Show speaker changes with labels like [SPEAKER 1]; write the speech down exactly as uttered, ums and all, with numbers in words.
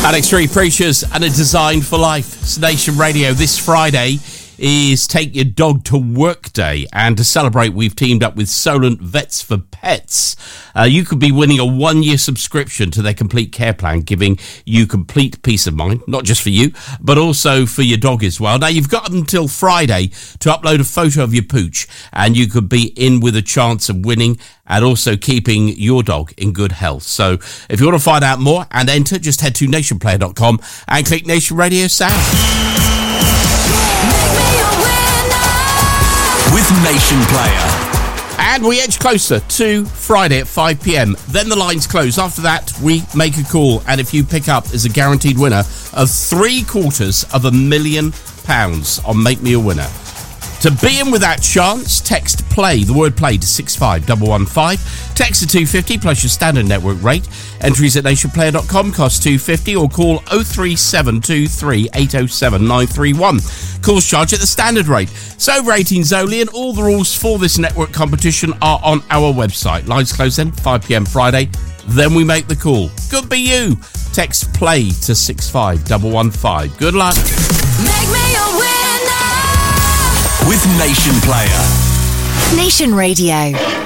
[SPEAKER 1] Alex Tree Preachers and a Design for Life. It's Nation Radio. This Friday is Take Your Dog to Work Day, and to celebrate we've teamed up with Solent Vets for Pets. Uh, you could be winning a one-year subscription to their complete care plan, giving you complete peace of mind, not just for you but also for your dog as well. Now you've got until Friday to upload a photo of your pooch, and you could be in with a chance of winning and also keeping your dog in good health. So if you want to find out more and enter, just head to nation player dot com and click Nation Radio Sound.
[SPEAKER 2] With Nation Player.
[SPEAKER 1] And we edge closer to Friday at five p.m. Then the lines close. After that, we make a call. And if you pick up, there's a guaranteed winner of three quarters of a million pounds on Make Me a Winner. To be in with that chance, text PLAY, the word PLAY, to six five one one five. Text to two fifty plus your standard network rate. Entries at nation player dot com cost two fifty, or call oh three seven two three eight oh seven nine three one. Calls charged at the standard rate. It's over eighteens only, and all the rules for this network competition are on our website. Lines close then, five p.m. Friday. Then we make the call. Good be you. Text PLAY to six five one one five. Good luck.
[SPEAKER 3] Make me a winner
[SPEAKER 2] with Nation Player.
[SPEAKER 3] Nation Radio.